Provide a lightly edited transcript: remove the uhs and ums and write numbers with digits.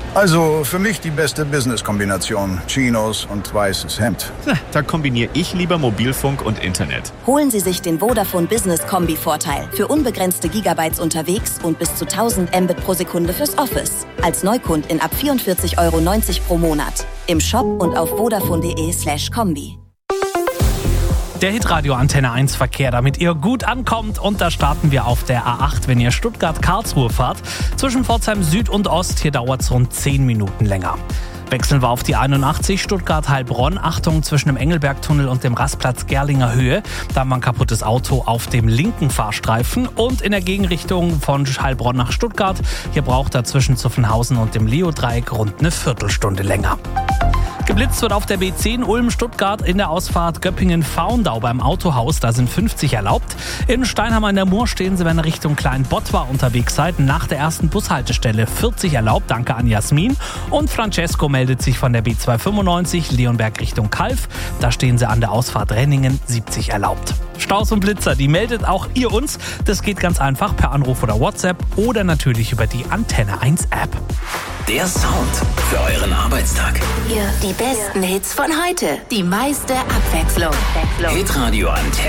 Also für mich die beste Business-Kombination. Chinos und weißes Hemd. Da kombiniere ich lieber Mobilfunk und Internet. Holen Sie sich den Vodafone Business Kombi-Vorteil. Für unbegrenzte Gigabytes unterwegs und bis zu 1000 Mbit pro Sekunde fürs Office. Als Neukundin ab 44,90 € pro Monat. Im Shop und auf vodafone.de/kombi. Der Hitradio Antenne 1 Verkehr, damit ihr gut ankommt. Und da starten wir auf der A8, wenn ihr Stuttgart-Karlsruhe fahrt. Zwischen Pforzheim Süd und Ost, hier dauert es rund 10 Minuten länger. Wechseln wir auf die 81 Stuttgart-Heilbronn. Achtung, zwischen dem Engelbergtunnel und dem Rastplatz Gerlinger Höhe. Da haben wir ein kaputtes Auto auf dem linken Fahrstreifen. Und in der Gegenrichtung von Heilbronn nach Stuttgart. Hier braucht er zwischen Zuffenhausen und dem Leo-Dreieck rund eine Viertelstunde länger. Geblitzt wird auf der B10 Ulm-Stuttgart in der Ausfahrt Göppingen-Faundau beim Autohaus. Da sind 50 erlaubt. In Steinhammer in der Mur stehen Sie, wenn ihr Richtung Kleinbottwar unterwegs seid. Nach der ersten Bushaltestelle 40 erlaubt. Danke an Jasmin. Und Francesco meldet sich von der B295 Leonberg Richtung Kalf. Da stehen Sie an der Ausfahrt Renningen 70 erlaubt. Staus und Blitzer, die meldet auch ihr uns. Das geht ganz einfach per Anruf oder WhatsApp oder natürlich über die Antenne 1 App. Der Sound für euren Arbeitstag. Hier die besten Hits von heute. Die meiste Abwechslung. Hitradio Antenne.